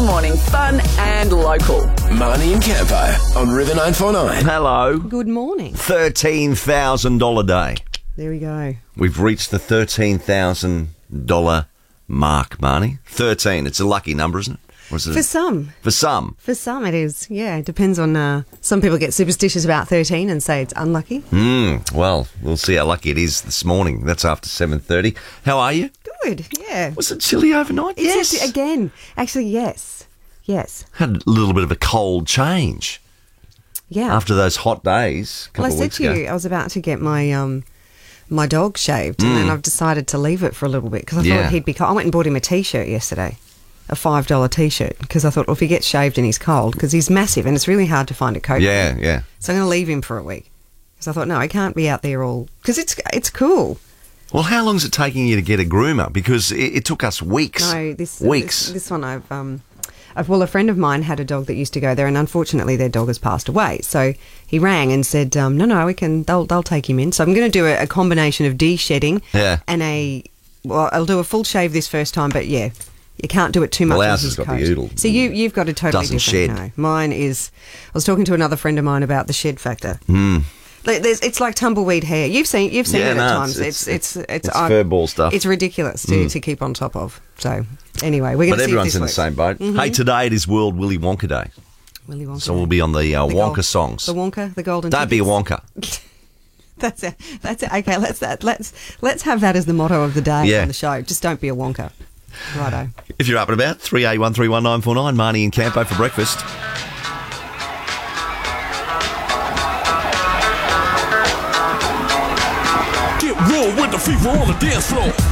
morning, fun and local. Marnie and Campo on River 949. Hello. Good morning. $13,000 day. There we go. We've reached the $13,000 mark, Marnie. 13. It's a lucky number, isn't it? Or is it For some. For some. For some it is, yeah. It depends on... some people get superstitious about 13 and say it's unlucky. Well, we'll see how lucky it is this morning. That's after 7:30. How are you? Good, yeah. Was it chilly overnight? Yes. Again. Actually, yes. Yes. Had a little bit of a cold change Yeah. after those hot days a couple Well, I of said weeks to ago. you, I was about to get my my dog shaved, and then I've decided to leave it for a little bit because I Yeah. thought he'd be cold. I went and bought him a T-shirt yesterday, a $5 T-shirt, because I thought, well, if he gets shaved and he's cold, because he's massive and it's really hard to find a coat. Yeah, yeah. So I'm going to leave him for a week because I thought, no, I can't be out there all because it's cool. Well, how long is it taking you to get a groomer? Because it took us weeks. No, Weeks. This one well, a friend of mine had a dog that used to go there, and unfortunately their dog has passed away. So he rang and said, no, we can. They'll take him in. So I'm going to do a combination of de-shedding and I'll do a full shave this first time, but yeah, you can't do it too much. Well, on ours his has got coat. the oodle. So you've got a totally Doesn't different. shed. No, mine is. I was talking to another friend of mine about the shed factor. It's like tumbleweed hair. You've seen it at times. It's fur ball stuff. It's ridiculous to keep on top of. So anyway, we're going to see. But everyone's if this in the works. same boat. Hey, today it is World Willy Wonka Day. Willy Wonka. So we'll be on the Wonka songs. The Wonka, the golden. Don't be a tickets. Wonka. That's it. Okay, let's have that as the motto of the day on the show. Just don't be a Wonka. Righto. If you're up and about, 381319949, Marnie and Campo for breakfast. Get real with the fever on the dance floor.